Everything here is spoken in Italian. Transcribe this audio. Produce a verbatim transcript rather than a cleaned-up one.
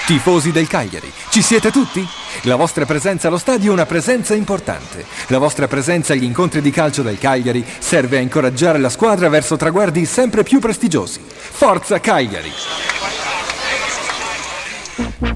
Tifosi del Cagliari, ci siete tutti? La vostra presenza allo stadio è una presenza importante. La vostra presenza agli incontri di calcio del Cagliari serve a incoraggiare la squadra verso traguardi sempre più prestigiosi. Forza Cagliari!